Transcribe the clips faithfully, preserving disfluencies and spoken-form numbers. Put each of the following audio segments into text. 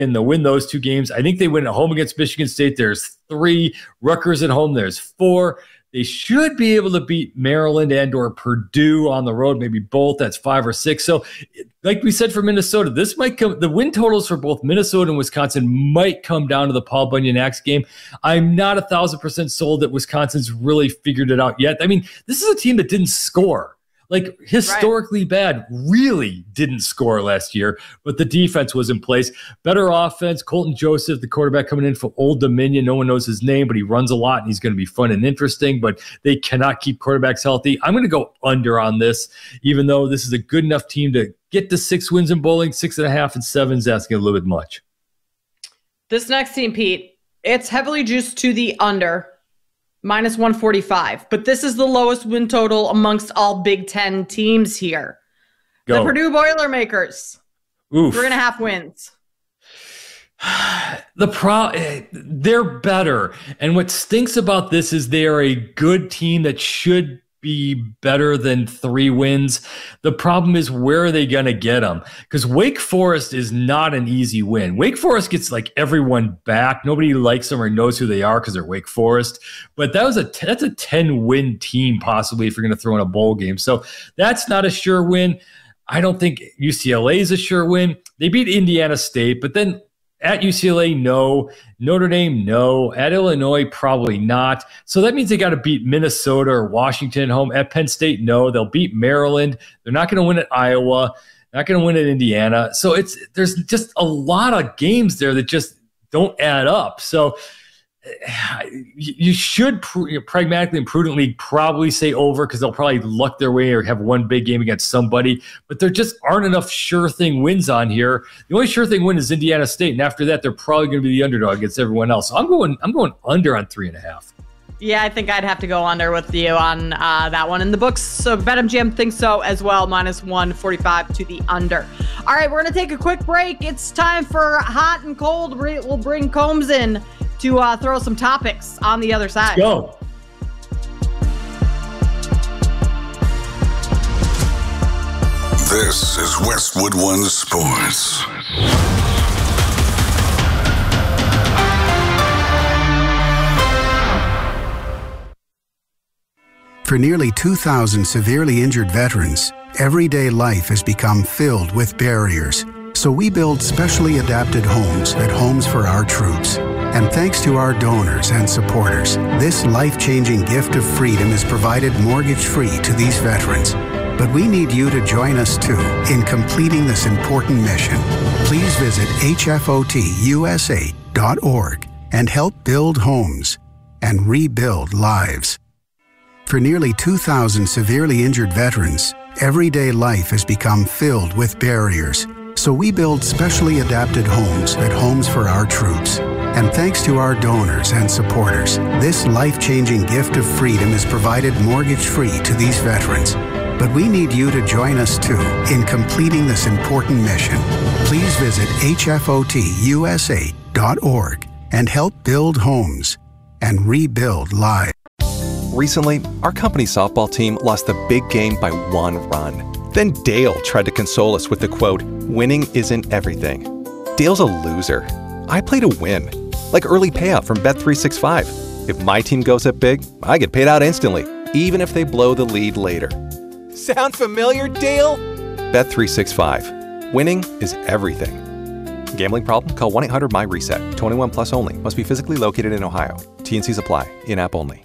and they'll win those two games. I think they win at home against Michigan State. There's three. Rutgers at home, there's four. They should be able to beat Maryland and or Purdue on the road, maybe both. That's five or six. So like we said for Minnesota, this might come, the win totals for both Minnesota and Wisconsin might come down to the Paul Bunyan Axe game. I'm not a thousand percent sold that Wisconsin's really figured it out yet. I mean, this is a team that didn't score. Like historically right. bad, really didn't score last year, but the defense was in place. Better offense. Colton Joseph, the quarterback coming in for Old Dominion. No one knows his name, but he runs a lot and he's going to be fun and interesting, but they cannot keep quarterbacks healthy. I'm going to go under on this, even though this is a good enough team to get to six wins in bowling. Six and a half and seven is asking a little bit much. This next team, Pete, it's heavily juiced to the under. minus one forty-five. But this is the lowest win total amongst all Big Ten teams here. Go. The Purdue Boilermakers. Oof. Three and a half wins. The pro, they're better. And what stinks about this is they are a good team that should be better than three wins. The problem is, where are they going to get them? Because Wake Forest is not an easy win. Wake Forest gets like everyone back. Nobody likes them or knows who they are because they're Wake Forest. But that was a that's a ten-win team possibly if you're going to throw in a bowl game. So that's not a sure win. I don't think U C L A is a sure win. They beat Indiana State, but then at U C L A, no. Notre Dame, no. At Illinois, probably not. So that means they got to beat Minnesota or Washington at home. At Penn State, no. They'll beat Maryland. They're not going to win at Iowa. Not going to win at Indiana. So it's there's just a lot of games there that just don't add up. So you should pr- pragmatically and prudently probably say over because they'll probably luck their way or have one big game against somebody. But there just aren't enough sure thing wins on here. The only sure thing win is Indiana State, and after that, they're probably going to be the underdog against everyone else. So I'm going. I'm going under on three and a half. Yeah, I think I'd have to go under with you on uh, that one in the books. So BetMGM thinks so as well. minus one forty-five to the under. All right, we're going to take a quick break. It's time for hot and cold. We'll bring Combs in to uh, throw some topics on the other side. Let's go. This is Westwood One Sports. For nearly two thousand severely injured veterans, everyday life has become filled with barriers. So we build specially adapted homes at Homes for Our Troops. And thanks to our donors and supporters, this life-changing gift of freedom is provided mortgage-free to these veterans. But we need you to join us, too, in completing this important mission. Please visit H F O T U S A dot org and help build homes and rebuild lives. For nearly two thousand severely injured veterans, everyday life has become filled with barriers. So we build specially adapted homes at Homes for Our Troops. And thanks to our donors and supporters, this life-changing gift of freedom is provided mortgage-free to these veterans. But we need you to join us, too, in completing this important mission. Please visit H F O T U S A dot org and help build homes and rebuild lives. Recently, our company's softball team lost the big game by one run. Then Dale tried to console us with the quote, "Winning isn't everything." Dale's a loser. I play to win, like early payout from Bet three sixty-five. If my team goes up big, I get paid out instantly, even if they blow the lead later. Sound familiar, Dale? Bet three sixty-five. Winning is everything. Gambling problem? Call one eight hundred M Y RESET. twenty-one plus only. Must be physically located in Ohio. T N Cs apply. In-app only.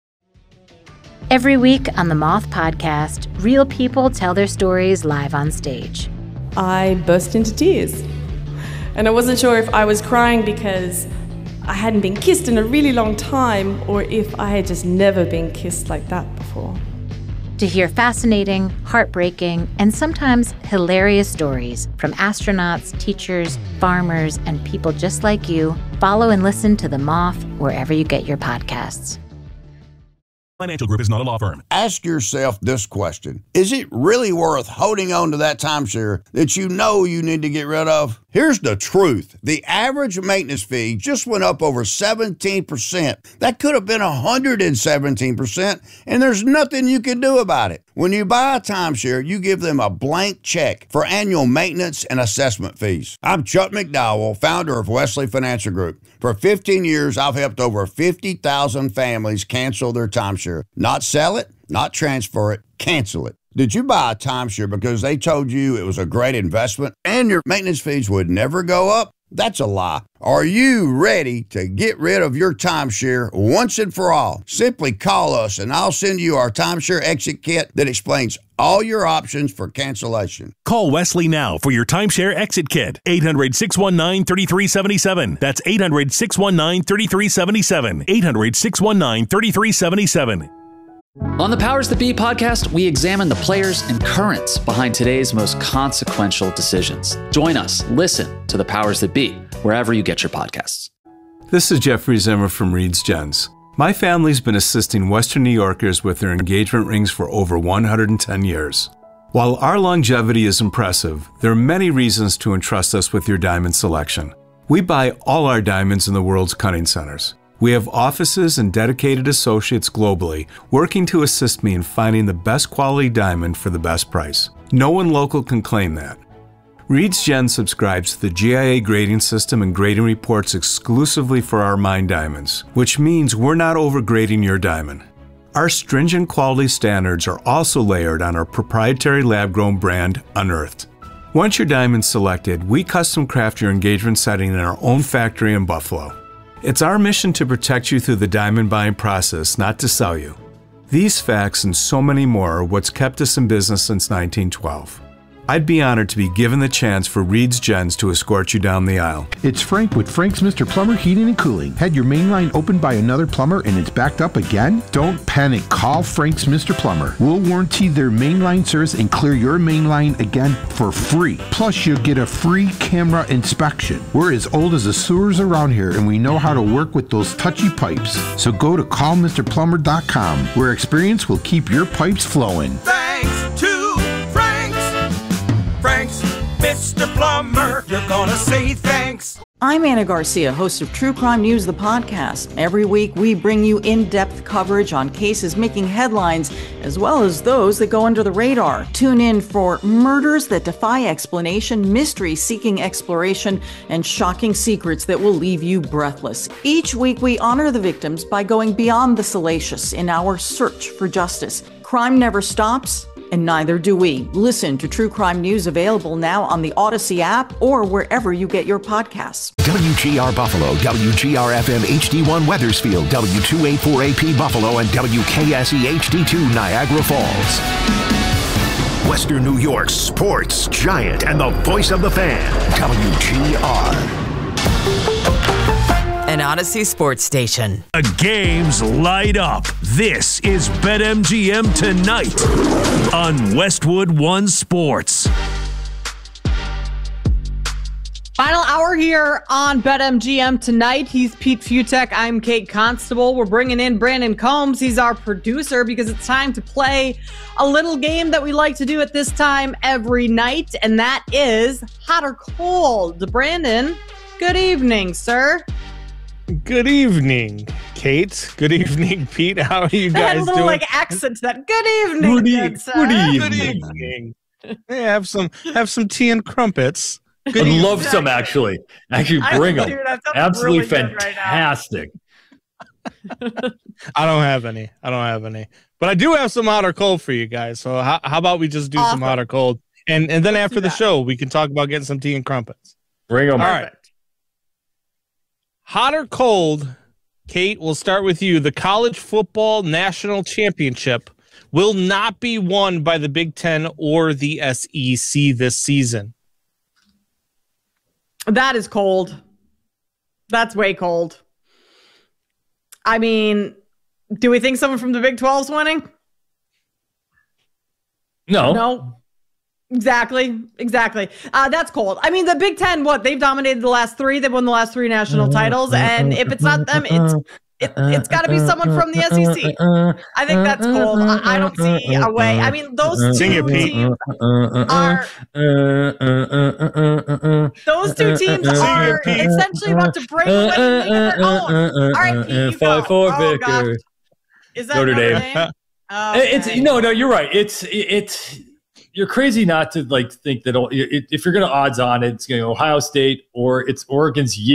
Every week on the Moth Podcast, real people tell their stories live on stage. I burst into tears. And I wasn't sure if I was crying because I hadn't been kissed in a really long time or if I had just never been kissed like that before. To hear fascinating, heartbreaking, and sometimes hilarious stories from astronauts, teachers, farmers, and people just like you, follow and listen to The Moth wherever you get your podcasts. Financial Group is not a law firm. Ask yourself this question. Is it really worth holding on to that timeshare that you know you need to get rid of? Here's the truth. The average maintenance fee just went up over seventeen percent. That could have been one hundred seventeen percent, and there's nothing you can do about it. When you buy a timeshare, you give them a blank check for annual maintenance and assessment fees. I'm Chuck McDowell, founder of Wesley Financial Group. For fifteen years, I've helped over fifty thousand families cancel their timeshare. Not sell it, not transfer it, cancel it. Did you buy a timeshare because they told you it was a great investment and your maintenance fees would never go up? That's a lie. Are you ready to get rid of your timeshare once and for all? Simply call us and I'll send you our timeshare exit kit that explains all your options for cancellation. Call Wesley now for your timeshare exit kit. eight hundred, six one nine, three three seven seven. That's eight hundred, six one nine, three three seven seven. eight hundred, six one nine, three three seven seven. On the Powers That Be podcast, we examine the players and currents behind today's most consequential decisions. Join us. Listen to the Powers That Be wherever you get your podcasts. This is Jeffrey Zimmer from Reed's Gens. My family's been assisting Western New Yorkers with their engagement rings for over one hundred ten years. While our longevity is impressive, there are many reasons to entrust us with your diamond selection. We buy all our diamonds in the world's cutting centers. We have offices and dedicated associates globally working to assist me in finding the best quality diamond for the best price. No one local can claim that. Reed's Gen subscribes to the G I A grading system and grading reports exclusively for our mined diamonds, which means we're not overgrading your diamond. Our stringent quality standards are also layered on our proprietary lab-grown brand, Unearthed. Once your diamond's selected, we custom craft your engagement setting in our own factory in Buffalo. It's our mission to protect you through the diamond buying process, not to sell you. These facts and so many more are what's kept us in business since nineteen twelve. I'd be honored to be given the chance for Reed's Gens to escort you down the aisle. It's Frank with Frank's Mister Plumber Heating and Cooling. Had your main line opened by another plumber and it's backed up again? Don't panic. Call Frank's Mister Plumber. We'll warranty their main line service and clear your main line again for free. Plus, you'll get a free camera inspection. We're as old as the sewers around here and we know how to work with those touchy pipes. So go to call mister plumber dot com where experience will keep your pipes flowing. Thanks to Frank's Mister Plumber, you're gonna say thanks. I'm Anna Garcia, host of True Crime News, the podcast. Every week, we bring you in-depth coverage on cases making headlines, as well as those that go under the radar. Tune in for murders that defy explanation, mysteries seeking exploration, and shocking secrets that will leave you breathless. Each week, we honor the victims by going beyond the salacious in our search for justice. Crime never stops, and neither do we. Listen to True Crime News, available now on the Odyssey app or wherever you get your podcasts. W G R Buffalo, W G R F M H D one Wethersfield, W two eighty-four A P Buffalo, and W K S E H D two Niagara Falls. Western New York's sports giant and the voice of the fan, W G R. An Odyssey sports station. The games light up. This is BetMGM Tonight on Westwood One Sports. Final hour here on BetMGM Tonight. He's Pete Futek. I'm Kate Constable. We're bringing in Brandon Combs. He's our producer because it's time to play a little game that we like to do at this time every night, and that is Hot or Cold. Brandon, good evening, sir. Good evening, Kate. Good evening, Pete. How are you guys I had a little doing? like accent to that. Good evening. Good, e- good, good evening. Good evening. Yeah, have some have some tea and crumpets. Good I'd evening. love some actually. Actually, bring them. Dude, Absolutely really fantastic. Right I don't have any. I don't have any. But I do have some hot or cold for you guys. So how, how about we just do awesome. some hot or cold, and and then Let's after the show we can talk about getting some tea and crumpets. Bring them. All right. Hot or cold, Kate, we'll start with you. The College Football National Championship will not be won by the Big Ten or the S E C this season. That is cold. That's way cold. I mean, do we think someone from the Big twelve is winning? No. No. Exactly. Exactly. Uh, that's cold. I mean, the Big Ten, what? They've dominated the last three. They've won the last three national titles. And if it's not them, it's It, it's got to be someone from the S E C. I think that's cold. I, I don't see a way. I mean, those Sing two it, Pete. teams are those two teams are essentially about to break away and make it their own. All right, Pete, you go. Five four Oh, Vicker. gosh. Is that Notre Notre Dame. Dame? Oh, It's okay. no, no. You're right. It's it's. You're crazy not to like think that if you're going to odds on it, it's going to Ohio State or it's Oregon's